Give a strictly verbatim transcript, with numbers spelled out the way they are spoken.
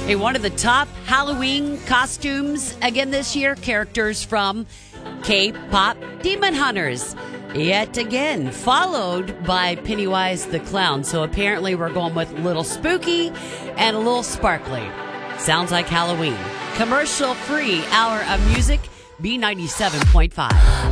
Hey, one of the top Halloween costumes again this year, characters from K-pop Demon Hunters. Yet again, followed by Pennywise the Clown. So apparently we're going with a little spooky and a little sparkly. Sounds like Halloween. Commercial-free hour of music, B ninety-seven point five.